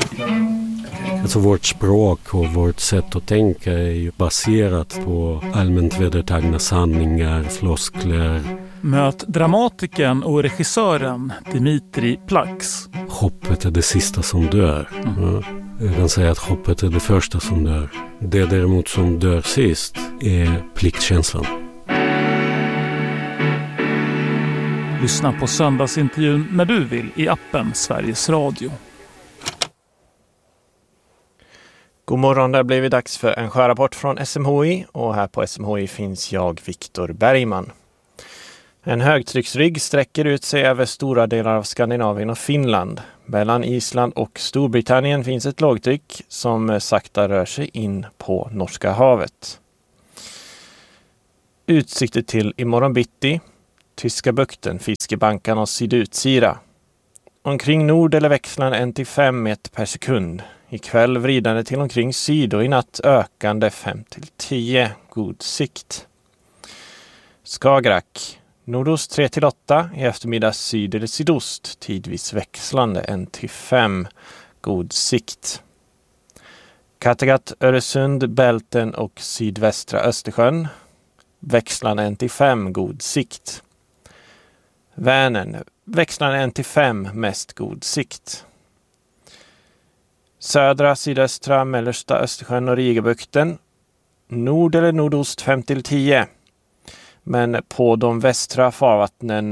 Alltså vårt språk och vårt sätt att tänka är ju baserat på allmänt vedertagna sanningar, floskler. Möt dramatikern och regissören Dimitri Plax. Hoppet är det sista som dör. Ja. Jag kan säga att hoppet är det första som dör. Det däremot som dör sist är pliktkänslan. Lyssna på söndagsintervjun när du vill i appen Sveriges Radio. God morgon, det har blivit dags för en sjörapport från SMHI och här på SMHI finns jag, Viktor Bergman. En högtrycksrygg sträcker ut sig över stora delar av Skandinavien och Finland. Mellan Island och Storbritannien finns ett lågtryck som sakta rör sig in på Norska havet. Utsikter till imorgon bitti, Tyska bukten, Fiskebankan och Sydutsira. Omkring nord eller växlande 1-5 meter per sekund. Ikväll vridande till omkring syd och i natt ökande 5-10. God sikt. Skagerrak. Nordost 3-8. I eftermiddag syd eller sydost. Tidvis växlande 1-5. God sikt. Kattegatt, Öresund, Bälten och sydvästra Östersjön. Växlande 1-5. God sikt. Vänern. Växlande 1-5. Mest god sikt. Södra, sydöstra, mellersta Östersjön och Rigabukten. Nord eller nordost 5-10. Men på de västra farvattnen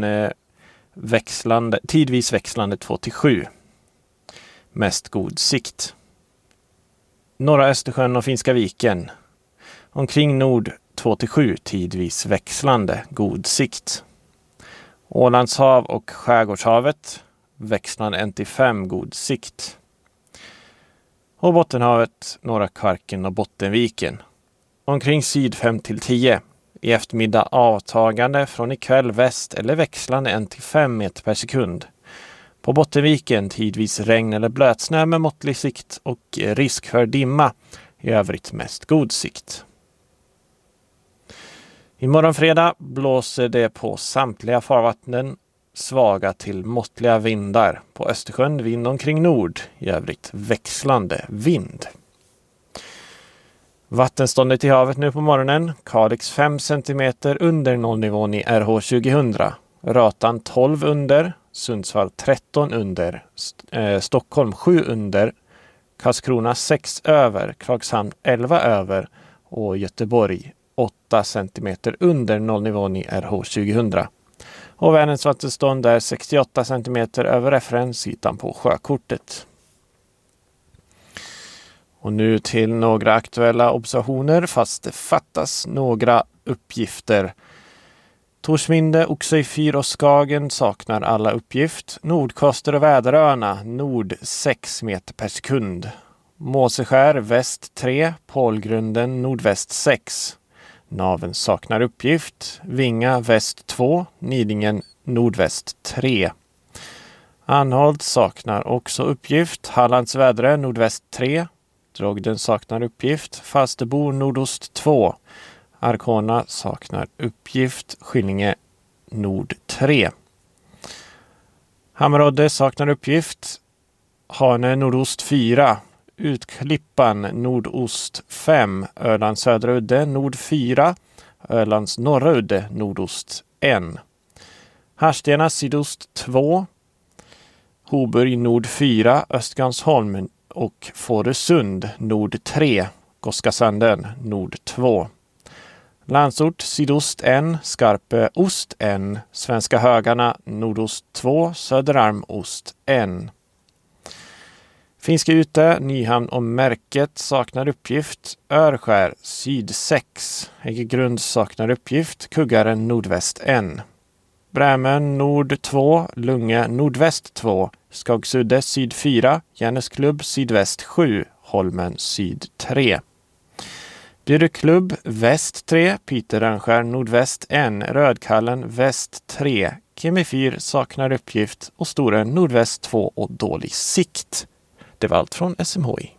tidvis växlande 2-7. Mest god sikt. Norra Östersjön och Finska viken. Omkring nord 2-7, tidvis växlande, god sikt. Ålandshav och Skärgårdshavet. Växlande 1-5, god sikt. Och Bottenhavet, norra Kvarken och Bottenviken. Omkring syd 5-10. I eftermiddag avtagande från ikväll väst eller växlande 1-5 meter per sekund. På Bottenviken tidvis regn eller blötsnö med måttlig sikt och risk för dimma. I övrigt mest god sikt. Imorgon fredag blåser det på samtliga farvattnen. Svaga till måttliga vindar. På Östersjön vind omkring nord. I övrigt växlande vind. Vattenståndet i havet nu på morgonen. Kalix 5 cm under nollnivån i RH 2000. Ratan 12 under. Sundsvall 13 under. Stockholm 7 under. Karlskrona 6 över. Klagshamn 11 över. Och Göteborg 8 cm under nollnivån i RH 2000. Och Vänerns vattenstånd är 68 cm över referensytan på sjökortet. Och nu till några aktuella observationer fast det fattas några uppgifter. Torsminde, Oxøy fyr och Skagen saknar alla uppgift. Nordkoster och Väderöarna, nord 6 meter per sekund. Måseskär, väst 3, Pålgrunden, nordväst 6. Naven saknar uppgift. Vinga väst 2, Nidingen nordväst 3. Anholt saknar också uppgift. Hallands Vädre nordväst 3. Drogden saknar uppgift. Falsterbo nordost 2. Arkona saknar uppgift. Skillinge nord 3. Hammerodde saknar uppgift. Hane nordost 4. Utklippan nordost 5, Ölands södra udde nord 4, Ölands norra udde nordost 1. Harstena sydost 2, Hoburg nord 4, Östgansholm och Fårösund nord 3, Goskasanden nord 2. Landsort sydost 1, Skarpe ost 1, Svenska Högarna nordost 2, Söderarm ost 1. Finska Ute, Nyhamn och Märket saknar uppgift. Örskär syd 6. Häggegrund saknar uppgift. Kuggaren nordväst 1. Brämön nord 2. Lunge nordväst 2. Skagsudde syd 4. Järnesklubb sydväst 7. Holmen syd 3. Bjurklubb väst 3. Piterönskär nordväst 1. Rödkallen väst 3. Kemifyr saknar uppgift. Och Storen nordväst 2 och dålig sikt. Det var allt från SMHI.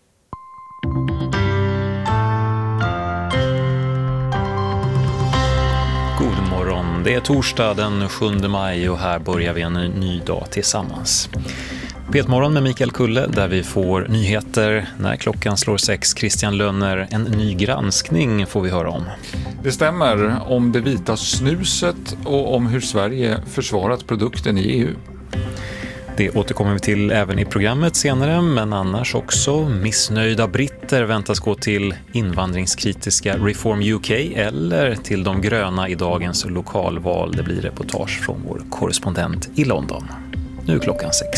God morgon, det är torsdag den 7 maj och här börjar vi en ny dag tillsammans. P1-morgon med Mikael Kulle där vi får nyheter när klockan slår 6. Christian Lönner, en ny granskning får vi höra om. Det stämmer om det vita snuset och om hur Sverige försvarat produkten i EU. Det återkommer vi till även i programmet senare, men annars också missnöjda britter väntas gå till invandringskritiska Reform UK eller till de gröna i dagens lokalval. Det blir reportage från vår korrespondent i London. Nu är klockan 6.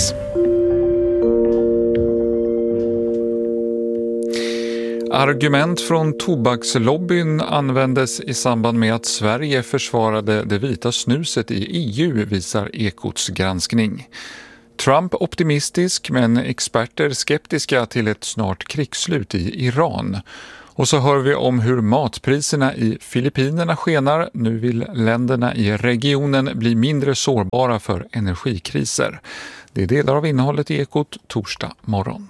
Argument från tobakslobbyn användes i samband med att Sverige försvarade det vita snuset i EU, visar Ekots granskning. Trump optimistisk men experter skeptiska till ett snart krigsslut i Iran. Och så hör vi om hur matpriserna i Filippinerna skenar. Nu vill länderna i regionen bli mindre sårbara för energikriser. Det är delar av innehållet i Ekot torsdag morgon.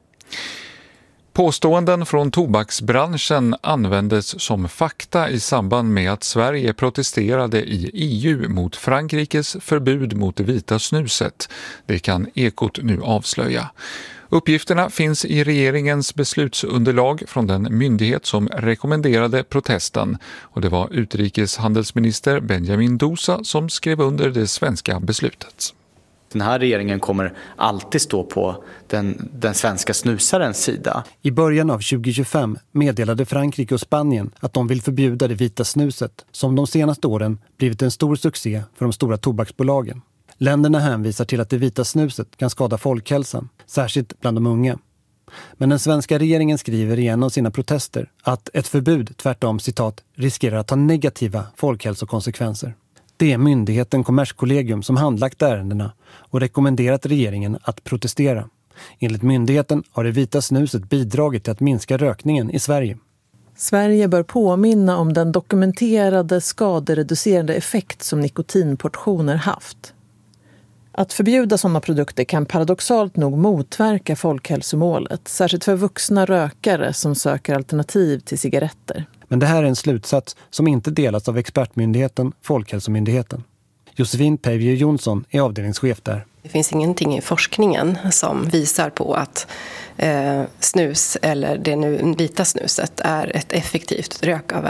Påståenden från tobaksbranschen användes som fakta i samband med att Sverige protesterade i EU mot Frankrikes förbud mot det vita snuset. Det kan Ekot nu avslöja. Uppgifterna finns i regeringens beslutsunderlag från den myndighet som rekommenderade protesten. Och det var utrikeshandelsminister Benjamin Dousa som skrev under det svenska beslutet. Den här regeringen kommer alltid stå på den svenska snusarens sida. I början av 2025 meddelade Frankrike och Spanien att de vill förbjuda det vita snuset, som de senaste åren blivit en stor succé för de stora tobaksbolagen. Länderna hänvisar till att det vita snuset kan skada folkhälsan, särskilt bland de unga. Men den svenska regeringen skriver i en av sina protester att ett förbud tvärtom, citat, riskerar att ha negativa folkhälsokonsekvenser. Det är myndigheten Kommerskollegium som handlagt ärendena och rekommenderat regeringen att protestera. Enligt myndigheten har det vita snuset bidragit till att minska rökningen i Sverige. Sverige bör påminna om den dokumenterade skadereducerande effekt som nikotinportioner haft. Att förbjuda sådana produkter kan paradoxalt nog motverka folkhälsomålet, särskilt för vuxna rökare som söker alternativ till cigaretter. Men det här är en slutsats som inte delas av expertmyndigheten Folkhälsomyndigheten. Josefin Peivier Jonsson är avdelningschef där. Det finns ingenting i forskningen som visar på att snus eller det nu vita snuset är ett effektivt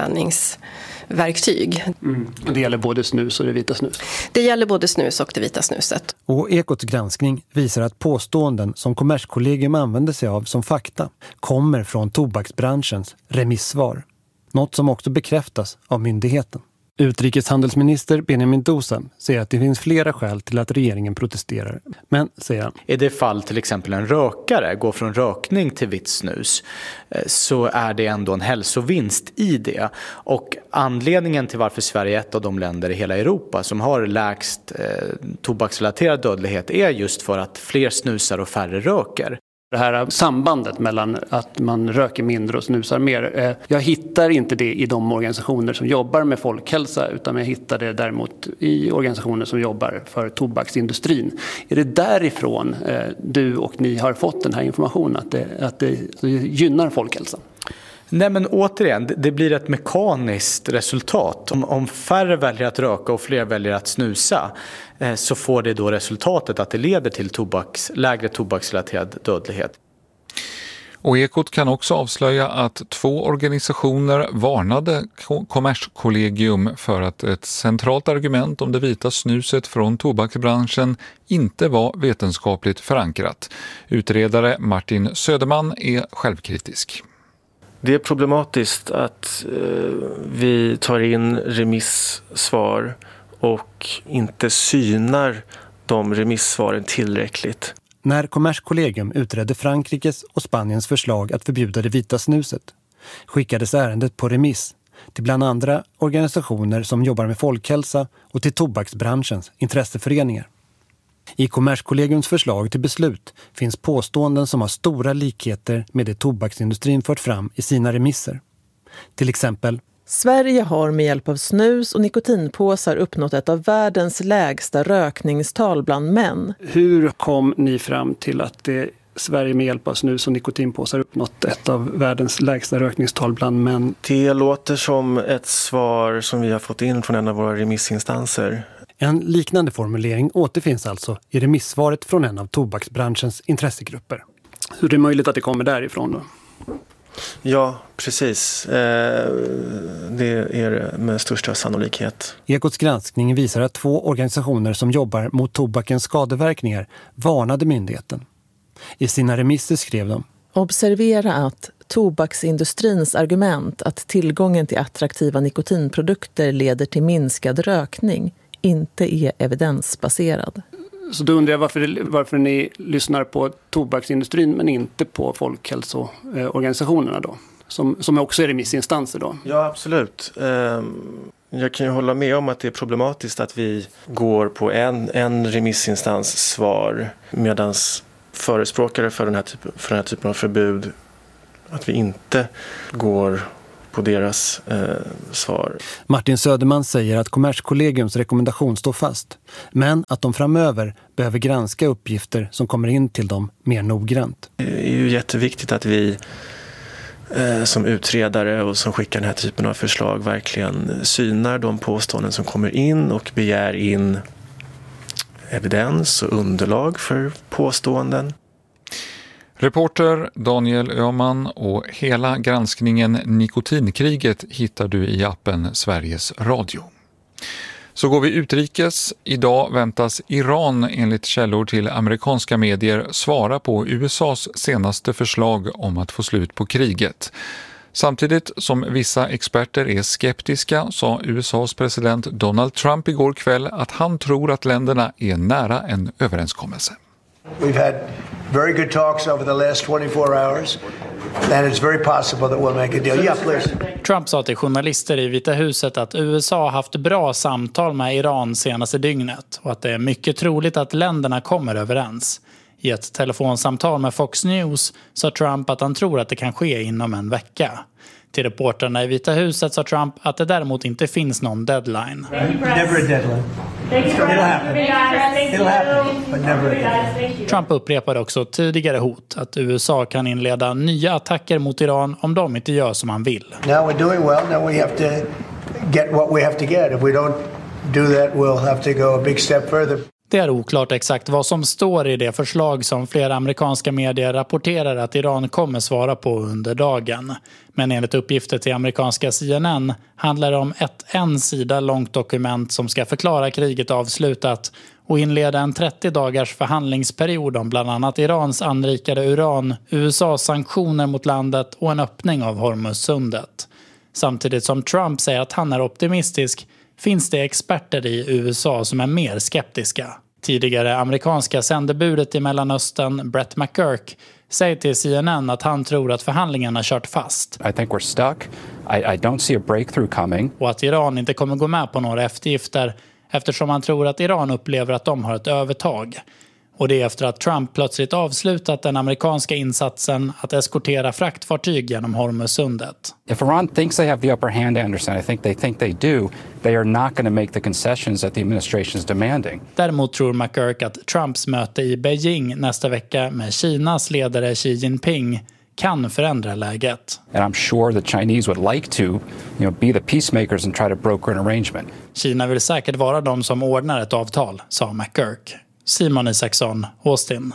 rökavvänjningsverktyg. Det gäller både snus och det vita snus? Det gäller både snus och det vita snuset. Och Ekots granskning visar att påståenden som Kommerskollegium använder sig av som fakta kommer från tobaksbranschens remissvar. Något som också bekräftas av myndigheten. Utrikeshandelsminister Benjamin Dousa säger att det finns flera skäl till att regeringen protesterar. Men, säger han, i det fall till exempel en rökare går från rökning till vitt snus så är det ändå en hälsovinst i det. Och anledningen till varför Sverige är ett av de länder i hela Europa som har lägst tobaksrelaterad dödlighet är just för att fler snusar och färre röker. Det här sambandet mellan att man röker mindre och snusar mer. Jag hittar inte det i de organisationer som jobbar med folkhälsa, utan jag hittar det däremot i organisationer som jobbar för tobaksindustrin. Är det därifrån du och ni har fått den här informationen att det gynnar folkhälsan? Nej, men återigen, det blir ett mekaniskt resultat. Om färre väljer att röka och fler väljer att snusa så får det då resultatet att det leder till lägre tobaksrelaterad dödlighet. Och Ekot kan också avslöja att 2 organisationer varnade Kommerskollegium för att ett centralt argument om det vita snuset från tobaksbranschen inte var vetenskapligt förankrat. Utredare Martin Söderman är självkritisk. Det är problematiskt att vi tar in remissvar och inte synar de remissvaren tillräckligt. När Kommerskollegium utredde Frankrikes och Spaniens förslag att förbjuda det vita snuset skickades ärendet på remiss till bland andra organisationer som jobbar med folkhälsa och till tobaksbranschens intresseföreningar. I Kommerskollegiums förslag till beslut finns påståenden som har stora likheter med det tobaksindustrin fört fram i sina remisser. Till exempel: Sverige har med hjälp av snus och nikotinpåsar uppnått ett av världens lägsta rökningstal bland män. Hur kom ni fram till att Sverige med hjälp av snus och nikotinpåsar uppnått ett av världens lägsta rökningstal bland män? Det låter som ett svar som vi har fått in från en av våra remissinstanser. En liknande formulering återfinns alltså i remissvaret från en av tobaksbranschens intressegrupper. Hur är det möjligt att det kommer därifrån då? Ja, precis. Det är det med största sannolikhet. Ekots granskning visar att 2 organisationer som jobbar mot tobakens skadeverkningar varnade myndigheten. I sina remisser skrev de: Observera att tobaksindustrins argument att tillgången till attraktiva nikotinprodukter leder till minskad rökning inte är evidensbaserad. Så då undrar jag varför ni lyssnar på tobaksindustrin men inte på folkhälsoorganisationerna då? Som också är remissinstanser då? Ja, absolut. Jag kan ju hålla med om att det är problematiskt att vi går på en remissinstans svar medan förespråkare för den här typen av förbud, att vi inte går på deras svar. Martin Söderman säger att Kommerskollegiums rekommendation står fast, men att de framöver behöver granska uppgifter som kommer in till dem mer noggrant. Det är ju jätteviktigt att vi som utredare och som skickar den här typen av förslag verkligen synar de påståenden som kommer in och begär in evidens och underlag för påståenden. Reporter Daniel Öhman och hela granskningen Nikotinkriget hittar du i appen Sveriges Radio. Så går vi utrikes. Idag väntas Iran enligt källor till amerikanska medier svara på USAs senaste förslag om att få slut på kriget. Samtidigt som vissa experter är skeptiska sa USAs president Donald Trump igår kväll att han tror att länderna är nära en överenskommelse. We've had very good talks over the last 24 hours, and it's very possible that we'll make a deal. Yeah, please. Trump sa till journalister i Vita huset att USA har haft bra samtal med Iran senaste dygnet och att det är mycket troligt att länderna kommer överens. I ett telefonsamtal med Fox News sa Trump att han tror att det kan ske inom en vecka. Till reporterna i Vita huset sa Trump att det däremot inte finns någon deadline. Never a deadline. It'll happen, but never a deadline. Trump upprepade också tidigare hot att USA kan inleda nya attacker mot Iran om de inte gör som han vill. Now we're doing well, now we have to get what we have to get. If we don't do that, we'll have to go a big step further. Det är oklart exakt vad som står i det förslag som flera amerikanska medier rapporterar att Iran kommer svara på under dagen. Men enligt uppgifter till amerikanska CNN handlar det om ett en sida långt dokument som ska förklara kriget avslutat och inleda en 30 dagars förhandlingsperiod om bland annat Irans anrikade uran, USAs sanktioner mot landet och en öppning av Hormuzsundet. Samtidigt som Trump säger att han är optimistisk finns det experter i USA som är mer skeptiska. Tidigare amerikanska sändebudet i Mellanöstern, Brett McGurk, säger till CNN att han tror att förhandlingarna kört fast. I think we're stuck. I don't see a breakthrough coming. Och att Iran inte kommer gå med på några eftergifter eftersom han tror att Iran upplever att de har ett övertag. Och det är efter att Trump plötsligt avslutat den amerikanska insatsen att eskortera fraktfartyg genom Hormuzsundet. If Iran thinks they have the upper hand, Anderson, I think they do. They are not going to make the concessions that the administration is demanding. Däremot tror McGurk att Trumps möte i Beijing nästa vecka med Kinas ledare Xi Jinping kan förändra läget. And I'm sure the Chinese would like to, be the peacemakers and try to broker an arrangement. Kina vill säkert vara de som ordnar ett avtal, sa McGurk. Simon Isaksson, Austin.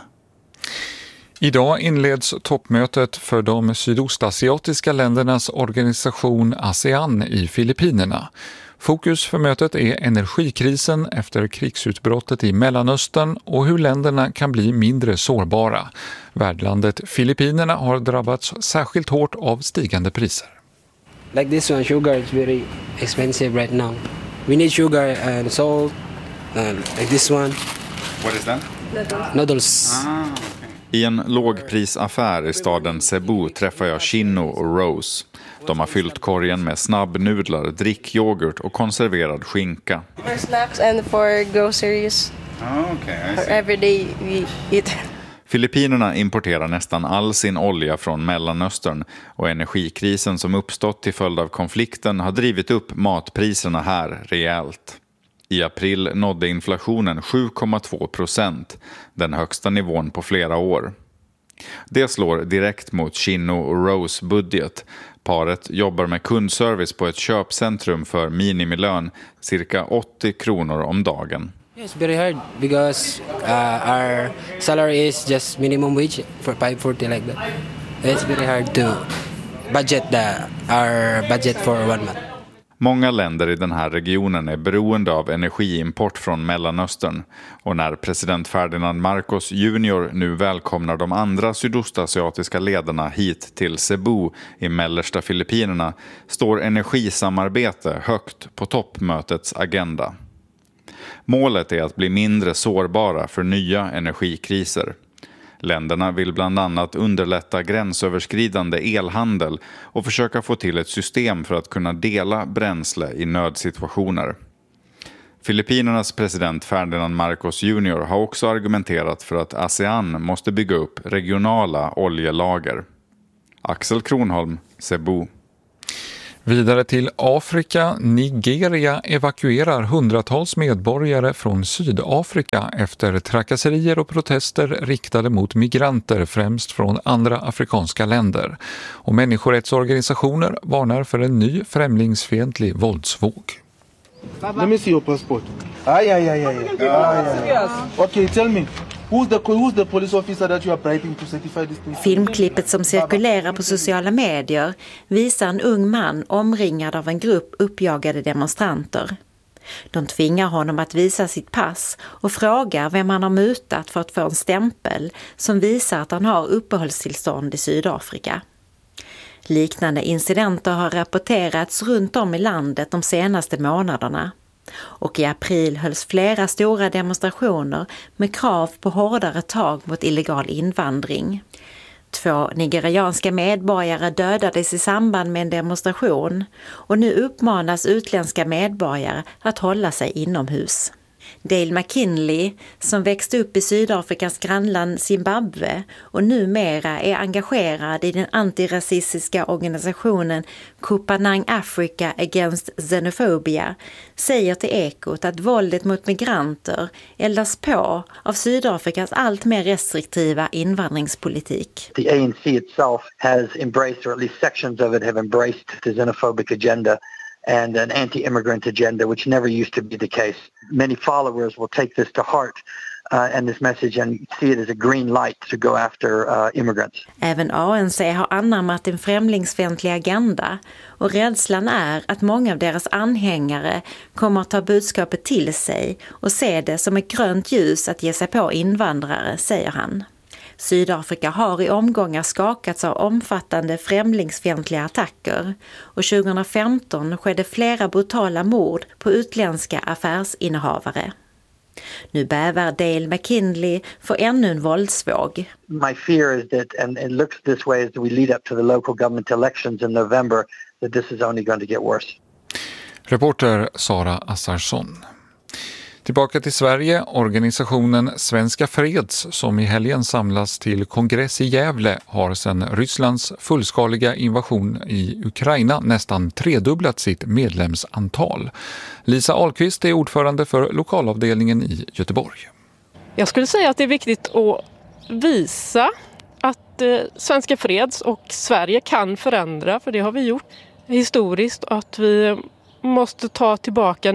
Idag inleds toppmötet för de sydostasiatiska ländernas organisation ASEAN i Filippinerna. Fokus för mötet är energikrisen efter krigsutbrottet i Mellanöstern och hur länderna kan bli mindre sårbara. Värdlandet Filippinerna har drabbats särskilt hårt av stigande priser. Like this one, sugar is very expensive right now. We need sugar and salt, like this one. What is that? Noodles. I en lågprisaffär i staden Cebu träffar jag Chino och Rose. De har fyllt korgen med snabbnudlar, drickyoghurt och konserverad skinka. For snacks and for groceries. Okay, for every day we eat. Filippinerna importerar nästan all sin olja från Mellanöstern och energikrisen som uppstått till följd av konflikten har drivit upp matpriserna här rejält. I april nådde inflationen 7,2%, den högsta nivån på flera år. Det slår direkt mot Chino och Rose budget. Paret jobbar med kundservice på ett köpcentrum för minimilön, cirka 80 kronor om dagen. It's very hard because our salary is just minimum wage for 540 like that. It's very hard to budget our budget for 1 month. Många länder i den här regionen är beroende av energiimport från Mellanöstern, och när president Ferdinand Marcos Jr. nu välkomnar de andra sydostasiatiska ledarna hit till Cebu i mellersta Filippinerna står energisamarbete högt på toppmötets agenda. Målet är att bli mindre sårbara för nya energikriser. Länderna vill bland annat underlätta gränsöverskridande elhandel och försöka få till ett system för att kunna dela bränsle i nödsituationer. Filippinernas president Ferdinand Marcos Jr. har också argumenterat för att ASEAN måste bygga upp regionala oljelager. Axel Kronholm, Cebu. Vidare till Afrika. Nigeria evakuerar hundratals medborgare från Sydafrika efter trakasserier och protester riktade mot migranter, främst från andra afrikanska länder. Och människorättsorganisationer varnar för en ny främlingsfientlig våldsvåg. Let me see your passport. Okay, tell me. Who's the police officer that you are bribing to certify this thing? Filmklippet som cirkulerar på sociala medier visar en ung man omringad av en grupp uppjagade demonstranter. De tvingar honom att visa sitt pass och frågar vem han har mutat för att få en stämpel som visar att han har uppehållstillstånd i Sydafrika. Liknande incidenter har rapporterats runt om i landet de senaste månaderna. Och i april hölls flera stora demonstrationer med krav på hårdare tag mot illegal invandring. 2 nigerianska medborgare dödades i samband med en demonstration, och nu uppmanas utländska medborgare att hålla sig inomhus. Dale McKinley, som växte upp i Sydafrikas grannland Zimbabwe och numera är engagerad i den antirasistiska organisationen Kupanang Africa Against Xenophobia, säger till Ekot att våldet mot migranter eldas på av Sydafrikas allt mer restriktiva invandringspolitik. The ANC itself has embraced, or at least sections of it have embraced, the xenophobic agenda and an anti-immigrant agenda, which never used to be the case. Many followers will take this to heart and this message and see it as a green light to go after immigrants. Även ANC har anammat en främlingsfientlig agenda, och rädslan är att många av deras anhängare kommer att ta budskapet till sig och se det som ett grönt ljus att ge sig på invandrare, säger han. Sydafrika har i omgångar skakats av omfattande främlingsfientliga attacker, och 2015 skedde flera brutala mord på utländska affärsinnehavare. Nu bävar Dale McKinley för ännu en våldsvåg. My fear is that, and it looks this way as we lead up to the local government elections in November, that this is only going to get worse. Reporter Sara Assarsson. Tillbaka till Sverige. Organisationen Svenska Freds, som i helgen samlas till kongress i Gävle, har sedan Rysslands fullskaliga invasion i Ukraina nästan tredubblat sitt medlemsantal. Lisa Ahlqvist är ordförande för lokalavdelningen i Göteborg. Jag skulle säga att det är viktigt att visa att Svenska Freds och Sverige kan förändra, för det har vi gjort historiskt, att vi måste ta tillbaka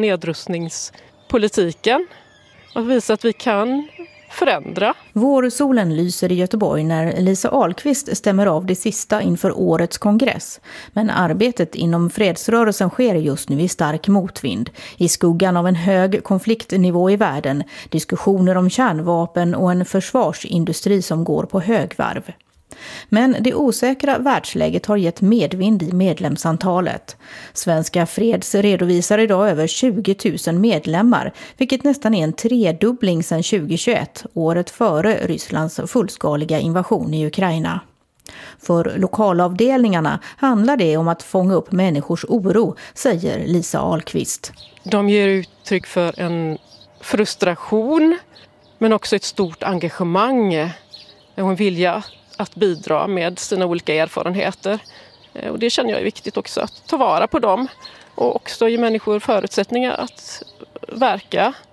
nedrustningspolitiken och visa att vi kan förändra. Vårsolen lyser i Göteborg när Lisa Ahlqvist stämmer av det sista inför årets kongress. Men arbetet inom fredsrörelsen sker just nu i stark motvind. I skuggan av en hög konfliktnivå i världen, diskussioner om kärnvapen och en försvarsindustri som går på högvarv. Men det osäkra världsläget har gett medvind i medlemsantalet. Svenska Freds redovisar idag över 20 000 medlemmar, vilket nästan är en tredubbling sedan 2021, året före Rysslands fullskaliga invasion i Ukraina. För lokalavdelningarna handlar det om att fånga upp människors oro, säger Lisa Ahlqvist. De ger uttryck för en frustration, men också ett stort engagemang och en vilja att bidra med sina olika erfarenheter. Och det känner jag är viktigt också, att ta vara på dem och också ge människor förutsättningar att verka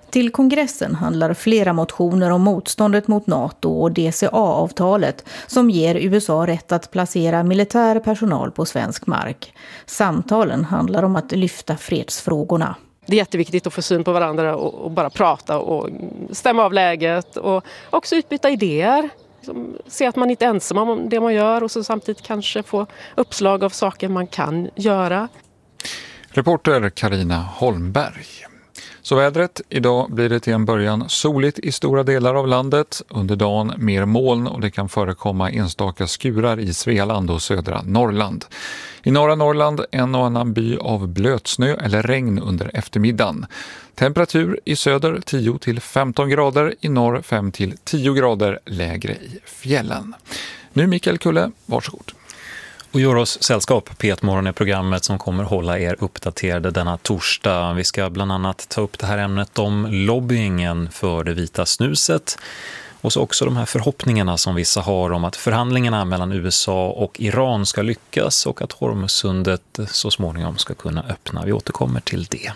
Till kongressen handlar flera motioner om motståndet mot NATO och DCA-avtalet som ger USA rätt att placera militär personal på svensk mark. Samtalen handlar om att lyfta fredsfrågorna. Det är jätteviktigt att få syn på varandra och bara prata och stämma av läget och också utbyta idéer. Se att man inte är ensam om det man gör och så samtidigt kanske få uppslag av saker man kan göra. Reporter Carina Holmberg. Så vädret, idag blir det till en början soligt i stora delar av landet. Under dagen mer moln och det kan förekomma enstaka skurar i Svealand och södra Norrland. I norra Norrland en och annan by av blötsnö eller regn under eftermiddagen. Temperatur i söder 10-15 grader, i norr 5-10 grader lägre i fjällen. Nu Mikael Kulle, varsågod. Och gör oss sällskap. P1-morgon är programmet som kommer hålla er uppdaterade denna torsdag. Vi ska bland annat ta upp det här ämnet om lobbyingen för det vita snuset. Och så också de här förhoppningarna som vissa har om att förhandlingarna mellan USA och Iran ska lyckas och att Hormuzsundet så småningom ska kunna öppna. Vi återkommer till det.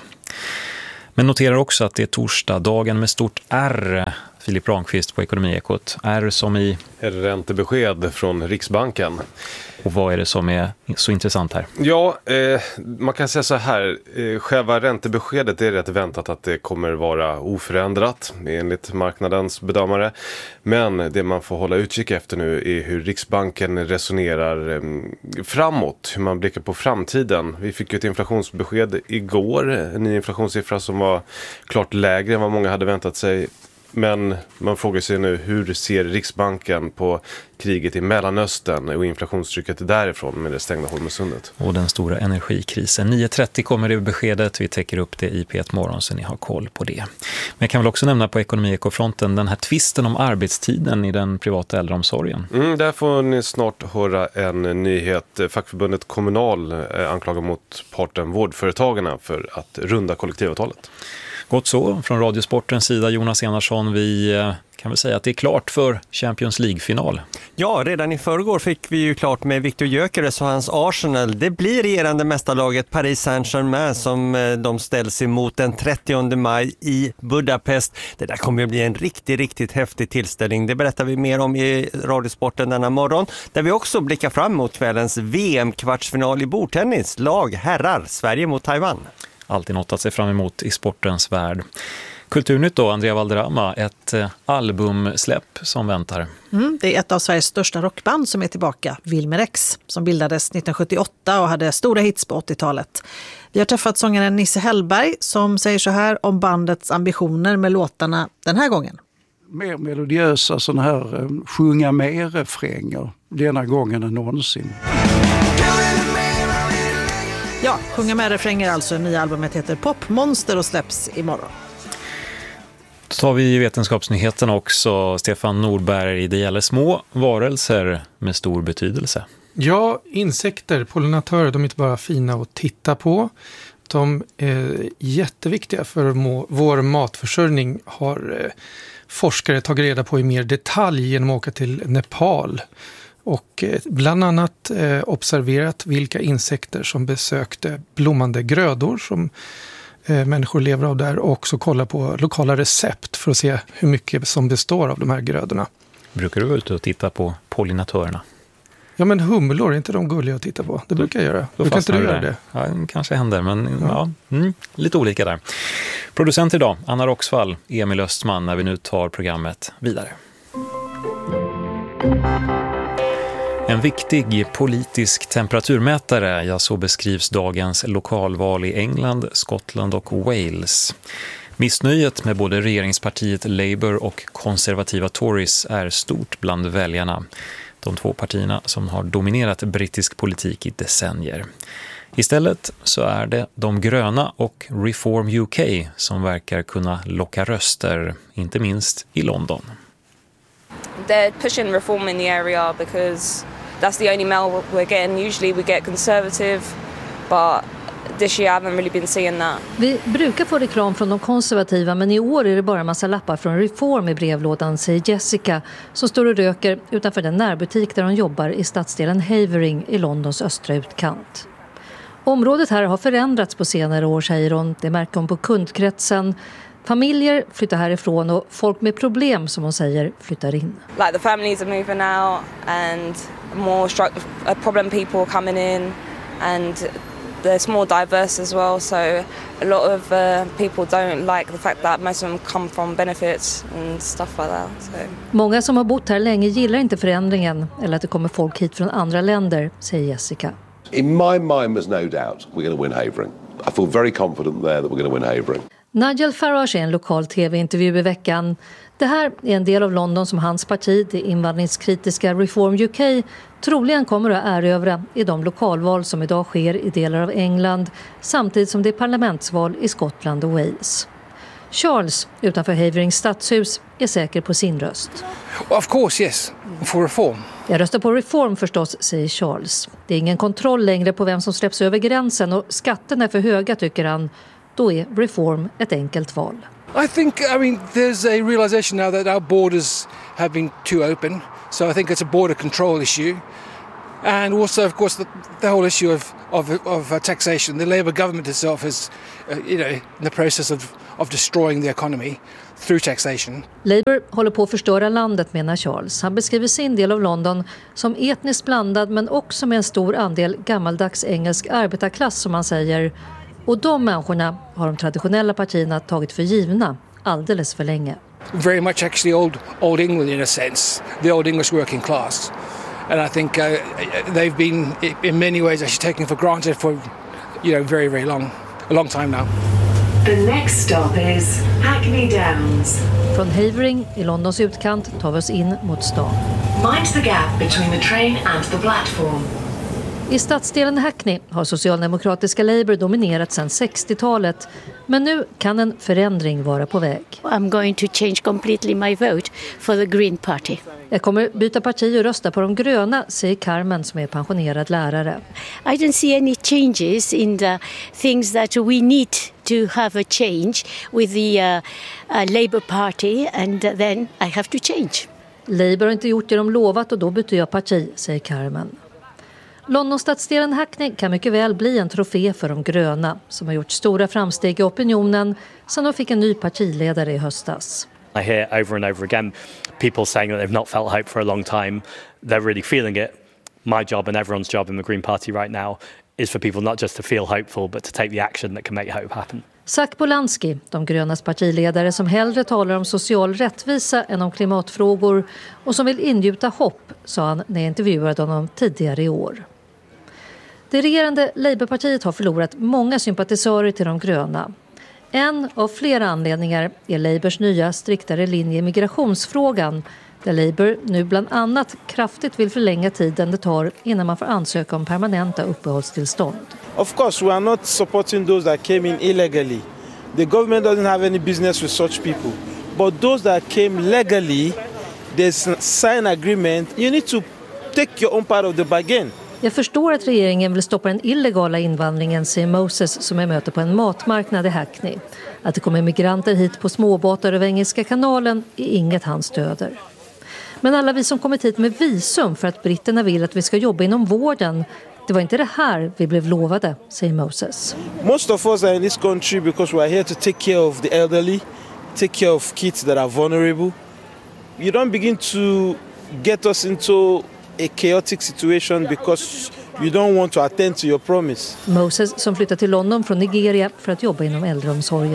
Men noterar också att det är torsdag, dagen med stort R. Filip Ramqvist på Ekonomiekot. R som i... Räntebesked från Riksbanken. Och vad är det som är så intressant här? Ja, man kan säga så här. Själva räntebeskedet är rätt väntat att det kommer vara oförändrat enligt marknadens bedömare. Men det man får hålla utkik efter nu är hur Riksbanken resonerar framåt. Hur man blickar på framtiden. Vi fick ju ett inflationsbesked igår. En ny inflationssiffra som var klart lägre än vad många hade väntat sig. Men man frågar sig nu, hur ser Riksbanken på kriget i Mellanöstern och inflationstrycket därifrån med det stängda Hormuzsundet? Och den stora energikrisen. 9.30 kommer det beskedet. Vi täcker upp det i P1 Morgon så ni har koll på det. Men jag kan väl också nämna på Ekonomiekofronten den här tvisten om arbetstiden i den privata äldreomsorgen. Där får ni snart höra en nyhet. Fackförbundet Kommunal anklagar mot parten Vårdföretagarna för att runda kollektivavtalet. Gott så, från Radiosportens sida Jonas Enarsson, vi kan väl säga att det är klart för Champions League-final. Ja, redan i förrgår fick vi ju klart med Viktor Gyökeres och hans Arsenal. Det blir regerande mästarlaget Paris Saint-Germain som de ställs emot den 30 maj i Budapest. Det där kommer att bli en riktigt häftig tillställning. Det berättar vi mer om i Radiosporten denna morgon. Där vi också blickar fram mot kvällens VM-kvartsfinal i bordtennis. Lag herrar, Sverige mot Taiwan. Alltid något att se fram emot i sportens värld. Kulturnytt då, Andrea Valderrama, ett albumsläpp som väntar. Det är ett av Sveriges största rockband som är tillbaka, Wilmer X, som bildades 1978 och hade stora hits på 80-talet. Vi har träffat sångaren Nisse Hellberg som säger så här om bandets ambitioner med låtarna den här gången. Mer melodiösa sådana här sjunga mer-refränger denna gången än någonsin. Ja, Sjunga med refränger alltså. Nya albumet heter Popmonster och släpps imorgon. Då tar vi vetenskapsnyheterna också. Stefan Nordberg, det gäller små varelser med stor betydelse. Ja, insekter, pollinatörer, de är inte bara fina att titta på. De är jätteviktiga för vår matförsörjning, har forskare tagit reda på i mer detalj genom att åka till Nepal. Och bland annat observerat vilka insekter som besökte blommande grödor som människor lever av där, och också kolla på lokala recept för att se hur mycket som består av de här grödorna. Brukar du vara ute och titta på pollinatörerna? Ja, men humlor är inte de gulliga att titta på. Det brukar jag göra. Då kan inte du göra det? Ja, det kanske händer, men lite olika där. Producent idag, Anna Roxvall, Emil Östman, när vi nu tar programmet vidare. En viktig politisk temperaturmätare, ja, så beskrivs dagens lokalval i England, Skottland och Wales. Missnöjet med både regeringspartiet Labour och konservativa Tories är stort bland väljarna. De två partierna som har dominerat brittisk politik i decennier. Istället så är det de gröna och Reform UK som verkar kunna locka röster, inte minst i London. They're pushing reform in the area because that's the only mail we're getting. Usually we get conservative, but this year I haven't really been seeing that. Vi brukar få reklam från de konservativa, men i år är det bara en massa lappar från Reform i brevlådan, säger Jessica, som står och röker utanför den närbutik där hon jobbar i stadsdelen Havering i Londons östra utkant. Området här har förändrats på senare år, säger hon. Det märker hon på kundkretsen. Familjer flyttar härifrån och folk med problem, som hon säger, flyttar in. Like the families are moving out and more problem people coming in, and there's more diverse as well, so a lot of people don't like the fact that most of them come from benefits and stuff like that. So. Många som har bott här länge gillar inte förändringen eller att det kommer folk hit från andra länder, säger Jessica. In my mind there's no doubt we're going to win Havering. I feel very confident there that we're going to win Havering. Nigel Farage är en lokal tv-intervju i veckan. Det här är en del av London som hans parti, det invandringskritiska Reform UK, troligen kommer att erövra i de lokalval som idag sker i delar av England, samtidigt som det är parlamentsval i Skottland och Wales. Charles, utanför Haverings stadshus, är säker på sin röst. Of course, yes, for reform. Jag röstar på reform förstås, säger Charles. Det är ingen kontroll längre på vem som släpps över gränsen och skatten är för höga, tycker han. Då är reform ett enkelt val. I think, there's a realization now that our borders have been too open. So I think it's a border control issue. And also, of course, the whole issue of taxation. The Labour government itself is, in the process of destroying the economy through taxation. Labour håller på att förstöra landet, menar Charles. Han beskriver sin del av London som etniskt blandad, men också med en stor andel gammaldags engelsk arbetarklass, som han säger. Och de människorna har de traditionella partierna tagit för givna alldeles för länge. Very much actually old England in a sense, the old English working class. And I think they've been in many ways actually taken for granted for very, very a long time now. The next stop is Hackney Downs. Från Havering i Londons utkant tar vi oss in mot stan. Mind the gap between the train and the platform. I stadsdelen Hackney har socialdemokratiska Labour dominerat sedan 60-talet, men nu kan en förändring vara på väg. I'm going to change completely my vote for the Green Party. Jag kommer byta parti och rösta på de gröna, säger Carmen som är pensionerad lärare. I don't see any changes in the things that we need to have a change with the Labour Party, and then I have to change. Labour har inte gjort det de lovat och då byter jag parti, säger Carmen. Londonstadsdelen Hackney kan mycket väl bli en trofé för de gröna som har gjort stora framsteg i opinionen sedan de fick en ny partiledare i höstas. I hear over and over again people saying that they've not felt hope for a long time. They're really feeling it. My job and everyone's job in the Green Party right now is for people not just to feel hopeful but to take the action that can make hope happen. Zach Polanski, de grönas partiledare som hellre talar om social rättvisa än om klimatfrågor och som vill ingjuta hopp, sa han när jag intervjuade honom tidigare i år. Det regerande Labourpartiet har förlorat många sympatisörer till de gröna. En av flera anledningar är Labours nya striktare linje i migrationsfrågan, där Labour nu bland annat kraftigt vill förlänga tiden det tar innan man får ansöka om permanenta uppehållstillstånd. Of course, we are not supporting those that came in illegally. The government doesn't have any business with such people. But those that came legally, there's a signed agreement. You need to take your own part of the bargain. Jag förstår att regeringen vill stoppa den illegala invandringen, säger Moses som är möte på en matmarknad i Hackney. Att det kommer migranter hit på småbåtar över Engelska kanalen är inget han stöder. Men alla vi som kommit hit med visum för att britterna vill att vi ska jobba inom vården, det var inte det här vi blev lovade, säger Moses. Most of us are in this country because we are here to take care of the elderly, take care of kids that are vulnerable. You don't begin to get us into a chaotic situation because you don't want to attend to your promise. Moses som flyttat till London från Nigeria för att jobba inom äldreomsorgen.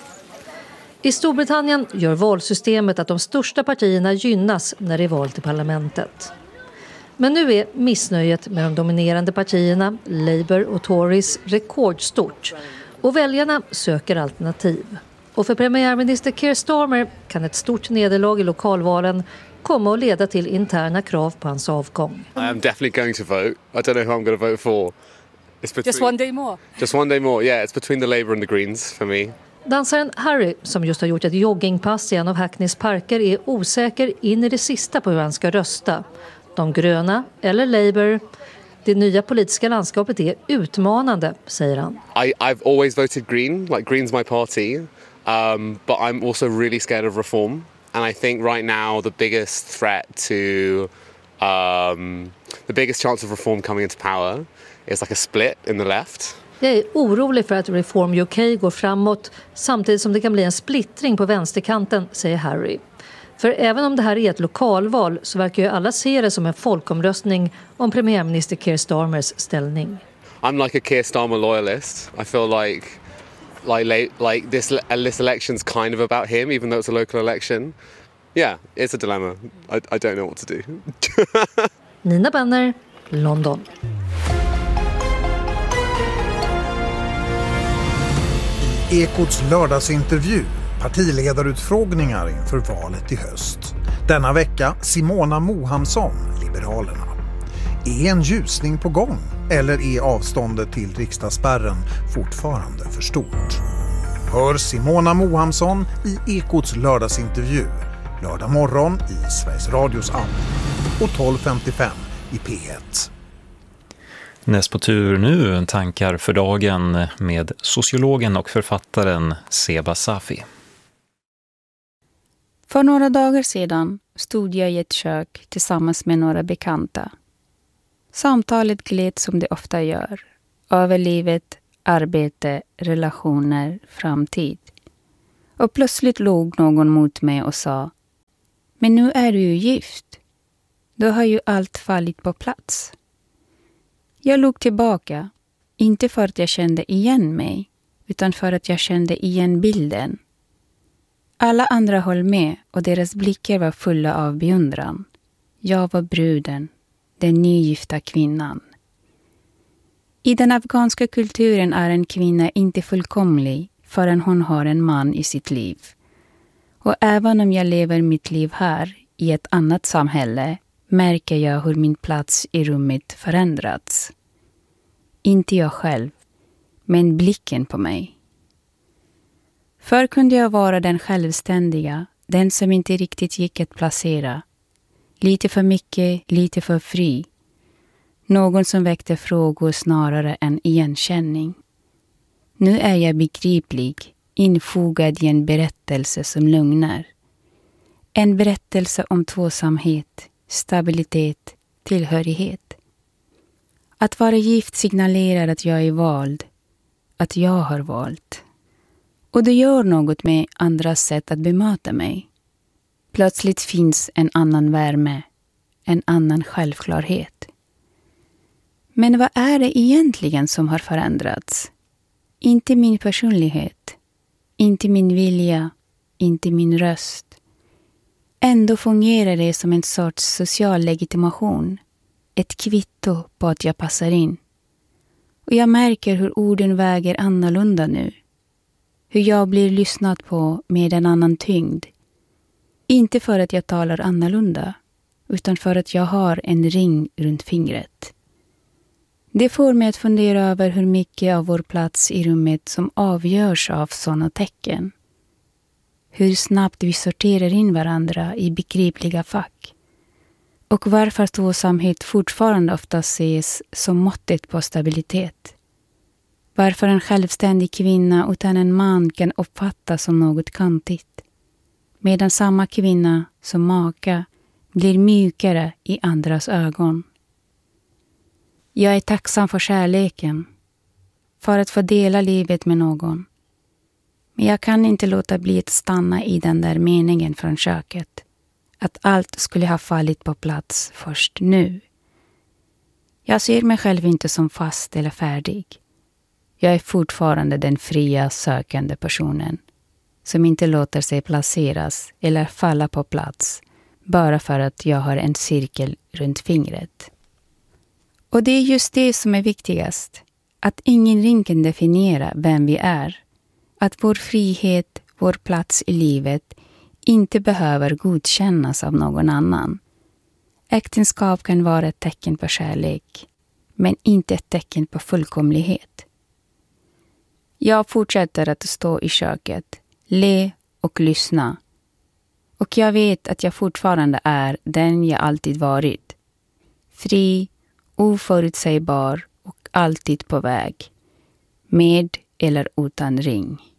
I Storbritannien gör valsystemet att de största partierna gynnas när det är val till parlamentet. Men nu är missnöjet med de dominerande partierna, Labour och Tories, rekordstort. Och väljarna söker alternativ. Och för premiärminister Keir Starmer kan ett stort nederlag i lokalvalen komma att leda till interna krav på hans avgång. I am definitely going to vote. I don't know who I'm going to vote for. Just one day more? Just one day more, yeah. It's between the Labour and the Greens for me. Dansaren Harry, som just har gjort ett joggingpass i en av Hackneys parker, är osäker in i det sista på hur han ska rösta. De gröna eller Labour. Det nya politiska landskapet är utmanande, säger han. I've always voted Green, like Green's my party. But I'm also really scared of reform. And I think right now the biggest threat to the biggest chance of reform coming into power is like a split in the left. Jag är orolig för att Reform UK går framåt samtidigt som det kan bli en splittring på vänsterkanten, säger Harry. För även om det här är ett lokalval så verkar ju alla se det som en folkomröstning om premiärminister Keir Starmers ställning. I'm like a Keir Starmer loyalist. I feel like this election's kind of about him, even though it's a local election. Yeah, it's a dilemma. I don't know what to do. Nina Benner, London. I Ekots lördagsintervju, partiledarutfrågningar inför valet i höst. Denna vecka Simona Mohamsson, Liberalerna. Är en ljusning på gång eller är avståndet till riksdagsspärren fortfarande för stort? Hör Simona Mohamsson i Ekots lördagsintervju lördag morgon i Sveriges Radios app och 12.55 i P1. Näst på tur nu tankar för dagen med sociologen och författaren Seba Safi. För några dagar sedan stod jag i ett kök tillsammans med några bekanta. Samtalet gled som det ofta gör. Över livet, arbete, relationer, framtid. Och plötsligt låg någon mot mig och sa: "Men nu är du ju gift. Då har ju allt fallit på plats." Jag låg tillbaka, inte för att jag kände igen mig, utan för att jag kände igen bilden. Alla andra höll med och deras blickar var fulla av beundran. Jag var bruden, den nygifta kvinnan. I den afghanska kulturen är en kvinna inte fullkomlig förrän hon har en man i sitt liv. Och även om jag lever mitt liv här, i ett annat samhälle, märker jag hur min plats i rummet förändrats. Inte jag själv, men blicken på mig. Förr kunde jag vara den självständiga, den som inte riktigt gick att placera. Lite för mycket, lite för fri. Någon som väckte frågor snarare än igenkänning. Nu är jag begriplig, infogad i en berättelse som lugnar. En berättelse om tvåsamhet, stabilitet, tillhörighet. Att vara gift signalerar att jag är vald, att jag har valt. Och det gör något med andras sätt att bemöta mig. Plötsligt finns en annan värme, en annan självklarhet. Men vad är det egentligen som har förändrats? Inte min personlighet, inte min vilja, inte min röst. Ändå fungerar det som en sorts social legitimation. Ett kvitto på att jag passar in. Och jag märker hur orden väger annorlunda nu. Hur jag blir lyssnat på med en annan tyngd. Inte för att jag talar annorlunda, utan för att jag har en ring runt fingret. Det får mig att fundera över hur mycket av vår plats i rummet som avgörs av sådana tecken. Hur snabbt vi sorterar in varandra i begripliga fack. Och varför tvåsamhet fortfarande ofta ses som måttet på stabilitet. Varför en självständig kvinna utan en man kan uppfattas som något kantigt. Medan samma kvinna som maka blir mjukare i andras ögon. Jag är tacksam för kärleken. För att få dela livet med någon. Men jag kan inte låta bli att stanna i den där meningen från köket. Att allt skulle ha fallit på plats först nu. Jag ser mig själv inte som fast eller färdig. Jag är fortfarande den fria sökande personen. Som inte låter sig placeras eller falla på plats. Bara för att jag har en cirkel runt fingret. Och det är just det som är viktigast. Att ingen ring kan definiera vem vi är. Att vår frihet, vår plats i livet inte behöver godkännas av någon annan. Äktenskap kan vara ett tecken på kärlek, men inte ett tecken på fullkomlighet. Jag fortsätter att stå i köket, le och lyssna. Och jag vet att jag fortfarande är den jag alltid varit. Fri, oförutsägbar och alltid på väg. Med eller utan ring.